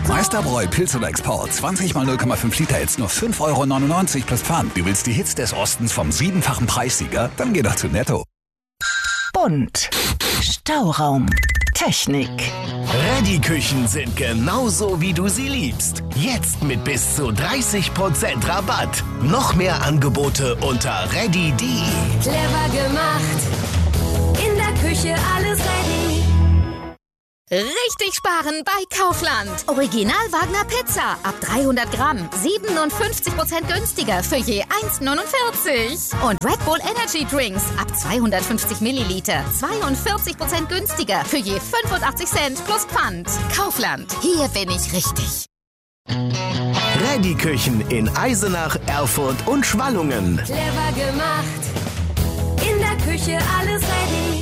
Meisterbräu Pilz oder Export. 20 mal 0,5 Liter jetzt nur 5,99 € plus Pfand. Du willst die Hits des Ostens vom 7-fachen Preissieger? Dann geh doch zu Netto. Bunt. Stauraum. Technik. Ready-Küchen sind genauso, wie du sie liebst. Jetzt mit bis zu 30% Rabatt. Noch mehr Angebote unter ready.de. Clever gemacht. In der Küche alles ready. Richtig sparen bei Kaufland. Original Wagner Pizza ab 300 Gramm. 57% günstiger für je 1,49. Und Red Bull Energy Drinks ab 250 Milliliter. 42% günstiger für je 85 Cent plus Pfand. Kaufland. Hier bin ich richtig. Ready-Küchen in Eisenach, Erfurt und Schwallungen. Clever gemacht. In der Küche alles ready.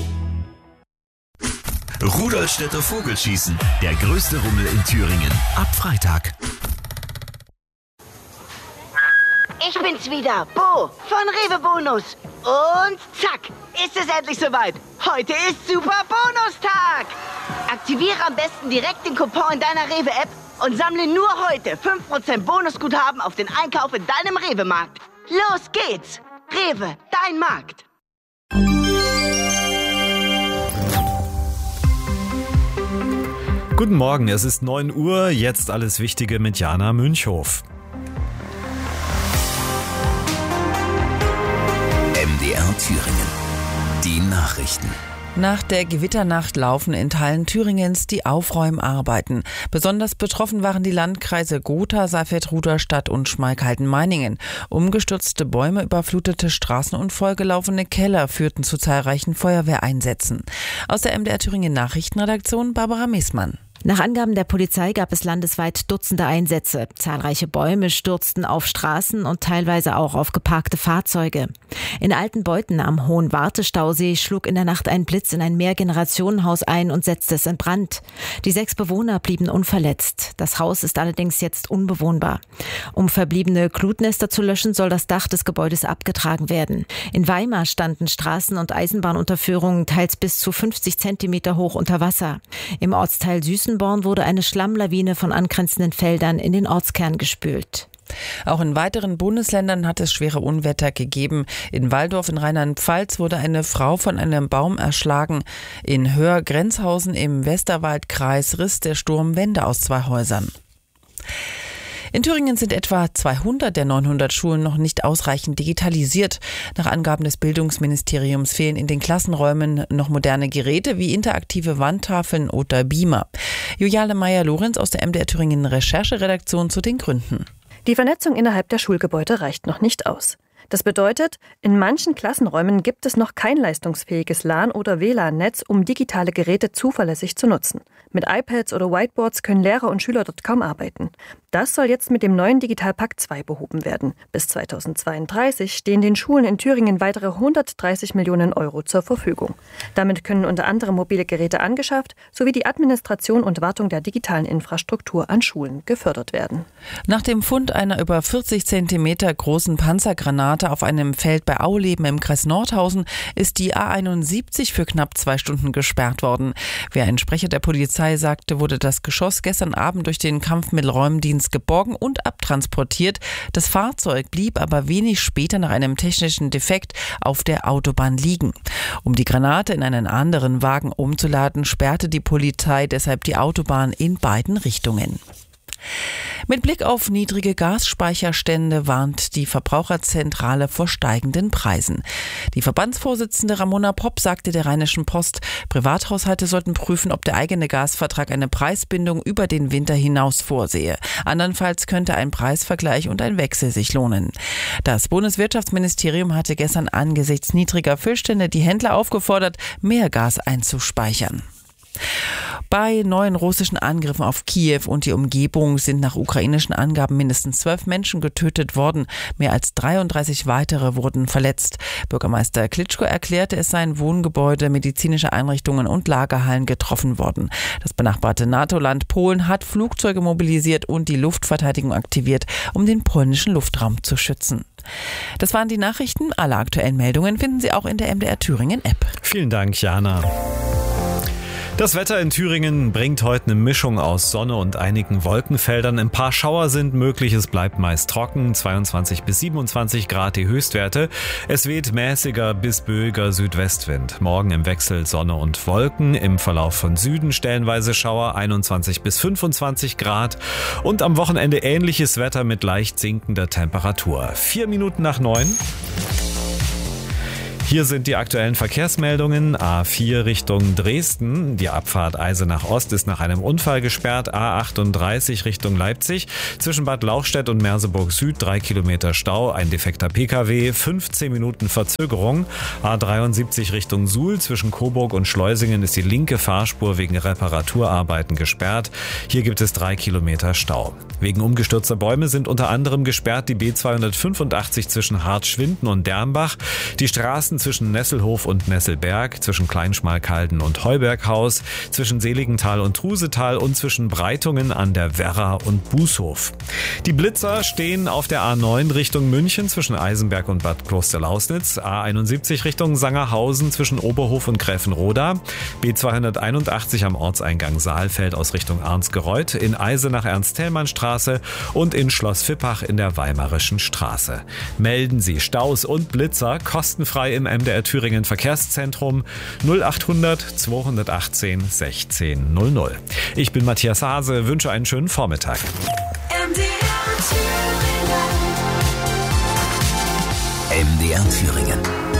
Rudolstädter Vogelschießen, der größte Rummel in Thüringen. Ab Freitag. Ich bin's wieder, Bo von Rewe Bonus. Und zack, ist es endlich soweit. Heute ist Super Bonustag. Aktiviere am besten direkt den Coupon in deiner Rewe-App und sammle nur heute 5% Bonusguthaben auf den Einkauf in deinem Rewe-Markt. Los geht's. Rewe, dein Markt. Guten Morgen, es ist 9 Uhr, jetzt alles Wichtige mit Jana Münchhof. MDR Thüringen. Die Nachrichten. Nach der Gewitternacht laufen in Teilen Thüringens die Aufräumarbeiten. Besonders betroffen waren die Landkreise Gotha, Saalfeld-Rudolstadt und Schmalkalden-Meiningen. Umgestürzte Bäume, überflutete Straßen und vollgelaufene Keller führten zu zahlreichen Feuerwehreinsätzen. Aus der MDR Thüringen Nachrichtenredaktion Barbara Messmann. Nach Angaben der Polizei gab es landesweit Dutzende Einsätze. Zahlreiche Bäume stürzten auf Straßen und teilweise auch auf geparkte Fahrzeuge. In Altenbeuthen am Hohen Wartestausee schlug in der Nacht ein Blitz in ein Mehrgenerationenhaus ein und setzte es in Brand. Die 6 Bewohner blieben unverletzt. Das Haus ist allerdings jetzt unbewohnbar. Um verbliebene Glutnester zu löschen, soll das Dach des Gebäudes abgetragen werden. In Weimar standen Straßen- und Eisenbahnunterführungen teils bis zu 50 Zentimeter hoch unter Wasser. Im Ortsteil Süßenborn wurde eine Schlammlawine von angrenzenden Feldern in den Ortskern gespült. Auch in weiteren Bundesländern hat es schwere Unwetter gegeben. In Walldorf in Rheinland-Pfalz wurde eine Frau von einem Baum erschlagen. In Höhr-Grenzhausen im Westerwaldkreis riss der Sturm Wände aus 2 Häusern. In Thüringen sind etwa 200 der 900 Schulen noch nicht ausreichend digitalisiert. Nach Angaben des Bildungsministeriums fehlen in den Klassenräumen noch moderne Geräte wie interaktive Wandtafeln oder Beamer. Juliane Meyer-Lorenz aus der MDR Thüringen Rechercheredaktion zu den Gründen. Die Vernetzung innerhalb der Schulgebäude reicht noch nicht aus. Das bedeutet, in manchen Klassenräumen gibt es noch kein leistungsfähiges LAN- oder WLAN-Netz, um digitale Geräte zuverlässig zu nutzen. Mit iPads oder Whiteboards können Lehrer und Schüler dort kaum arbeiten. Das soll jetzt mit dem neuen Digitalpakt 2 behoben werden. Bis 2032 stehen den Schulen in Thüringen weitere 130 Millionen € zur Verfügung. Damit können unter anderem mobile Geräte angeschafft sowie die Administration und Wartung der digitalen Infrastruktur an Schulen gefördert werden. Nach dem Fund einer über 40 Zentimeter großen Panzergranate auf einem Feld bei Auleben im Kreis Nordhausen ist die A71 für knapp 2 Stunden gesperrt worden. Wie ein Sprecher der Polizei sagte, wurde das Geschoss gestern Abend durch den Kampfmittelräumdienst geborgen und abtransportiert. Das Fahrzeug blieb aber wenig später nach einem technischen Defekt auf der Autobahn liegen. Um die Granate in einen anderen Wagen umzuladen, sperrte die Polizei deshalb die Autobahn in beiden Richtungen. Mit Blick auf niedrige Gasspeicherstände warnt die Verbraucherzentrale vor steigenden Preisen. Die Verbandsvorsitzende Ramona Popp sagte der Rheinischen Post, Privathaushalte sollten prüfen, ob der eigene Gasvertrag eine Preisbindung über den Winter hinaus vorsehe. Andernfalls könnte ein Preisvergleich und ein Wechsel sich lohnen. Das Bundeswirtschaftsministerium hatte gestern angesichts niedriger Füllstände die Händler aufgefordert, mehr Gas einzuspeichern. Bei neuen russischen Angriffen auf Kiew und die Umgebung sind nach ukrainischen Angaben mindestens 12 Menschen getötet worden. Mehr als 33 weitere wurden verletzt. Bürgermeister Klitschko erklärte, es seien Wohngebäude, medizinische Einrichtungen und Lagerhallen getroffen worden. Das benachbarte NATO-Land Polen hat Flugzeuge mobilisiert und die Luftverteidigung aktiviert, um den polnischen Luftraum zu schützen. Das waren die Nachrichten. Alle aktuellen Meldungen finden Sie auch in der MDR Thüringen App. Vielen Dank, Jana. Das Wetter in Thüringen bringt heute eine Mischung aus Sonne und einigen Wolkenfeldern. Ein paar Schauer sind möglich, es bleibt meist trocken, 22 bis 27 Grad die Höchstwerte. Es weht mäßiger bis böiger Südwestwind. Morgen im Wechsel Sonne und Wolken, im Verlauf von Süden stellenweise Schauer, 21 bis 25 Grad. Und am Wochenende ähnliches Wetter mit leicht sinkender Temperatur. 4 Minuten nach 9. Hier sind die aktuellen Verkehrsmeldungen. A4 Richtung Dresden. Die Abfahrt Eisenach Ost ist nach einem Unfall gesperrt. A38 Richtung Leipzig. Zwischen Bad Lauchstädt und Merseburg Süd 3 Kilometer Stau. Ein defekter Pkw. 15 Minuten Verzögerung. A73 Richtung Suhl. Zwischen Coburg und Schleusingen ist die linke Fahrspur wegen Reparaturarbeiten gesperrt. Hier gibt es 3 Kilometer Stau. Wegen umgestürzter Bäume sind unter anderem gesperrt die B285 zwischen Hartschwinden und Dernbach. Die Straßen zwischen Nesselhof und Nesselberg, zwischen Kleinschmalkalden und Heuberghaus, zwischen Seligenthal und Trusetal und zwischen Breitungen an der Werra und Bußhof. Die Blitzer stehen auf der A9 Richtung München zwischen Eisenberg und Bad Klosterlausnitz, A71 Richtung Sangerhausen zwischen Oberhof und Gräfenroda, B281 am Ortseingang Saalfeld aus Richtung Arnsgereuth, in Eisenach Ernst-Thälmann-Straße und in Schloss Vippach in der Weimarischen Straße. Melden Sie Staus und Blitzer kostenfrei im MDR Thüringen Verkehrszentrum 0800 218 16 00. Ich bin Matthias Hase, wünsche einen schönen Vormittag. MDR Thüringen.